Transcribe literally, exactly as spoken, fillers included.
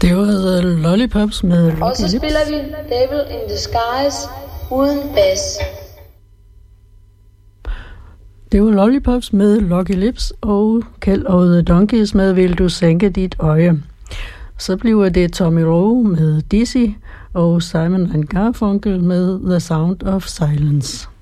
Det var The Lollipops med Lucky Og så Lips. spiller vi Devil in Disguise uden bas. Det var Lollipops med Lucky Lips og Kjeld og The Donkeys med Vil du sænke dit øje. Så bliver det Tommy Roe med Dizzy og Simon and Garfunkel med The Sound of Silence.